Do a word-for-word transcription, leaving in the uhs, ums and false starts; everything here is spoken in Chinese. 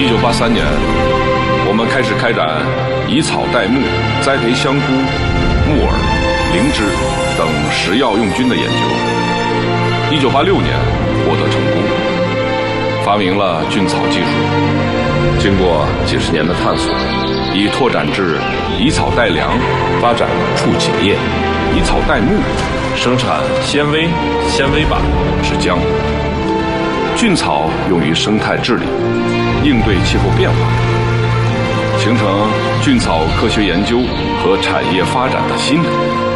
一九八三年，我们开始开展以草代木、栽培香菇、木耳、灵芝等食药用菌的研究。一九八六年获得成功，发明了菌草技术。经过几十年的探索，已拓展至以草代粮，发展畜企业；以草代木，生产纤维、纤维板、纸浆。菌草用于生态治理，应对气候变化，形成菌草科学研究和产业发展的新里程。